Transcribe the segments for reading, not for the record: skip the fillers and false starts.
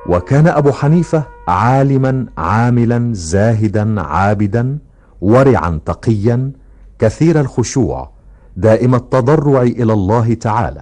وكان أبو حنيفة عالما عاملا زاهدا عابدا ورعا تقيا كثير الخشوع دائم التضرع إلى الله تعالى.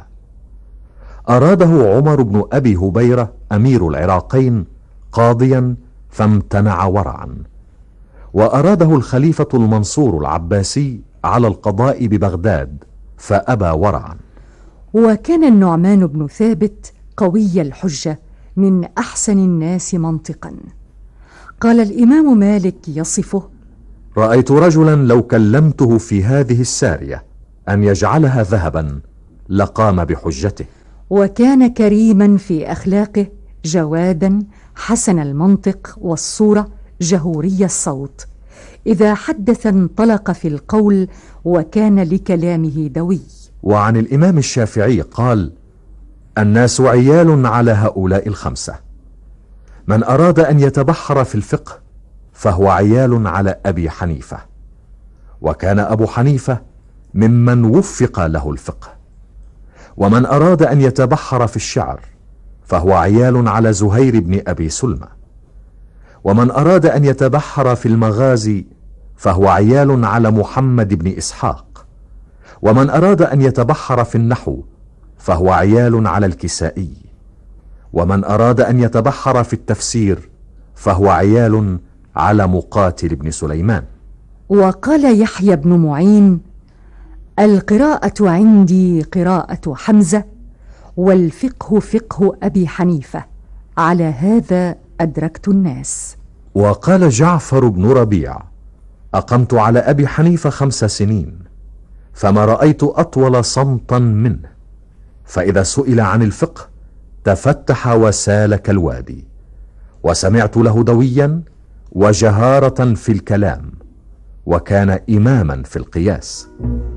أراده عمر بن أبي هبيرة أمير العراقين قاضيا فامتنع ورعا، وأراده الخليفة المنصور العباسي على القضاء ببغداد فأبى ورعا. وكان النعمان بن ثابت قوي الحجة من أحسن الناس منطقا. قال الإمام مالك يصفه: رأيت رجلا لو كلمته في هذه السارية أن يجعلها ذهبا لقام بحجته. وكان كريما في أخلاقه، جوادا حسن المنطق والصورة، جهوري الصوت، إذا حدث انطلق في القول وكان لكلامه دوي. وعن الإمام الشافعي قال: الناس عيال على هؤلاء الخمسة: من أراد أن يتبحر في الفقه فهو عيال على أبي حنيفة، وكان أبو حنيفة ممن وفق له الفقه. ومن أراد أن يتبحر في الشعر فهو عيال على زهير بن أبي سلمى. ومن أراد أن يتبحر في المغازي فهو عيال على محمد بن إسحاق. ومن أراد أن يتبحر في النحو فهو عيال على الكسائي. ومن أراد أن يتبحر في التفسير فهو عيال على مقاتل بن سليمان. وقال يحيى بن معين: القراءة عندي قراءة حمزة، والفقه فقه أبي حنيفة، على هذا أدركت الناس. وقال جعفر بن ربيع: أقمت على أبي حنيفة 5 سنين، فما رأيت أطول صمتا منه، فإذا سئل عن الفقه تفتح وسالك الوادي، وسمعت له دويا وجهارة في الكلام، وكان إماما في القياس.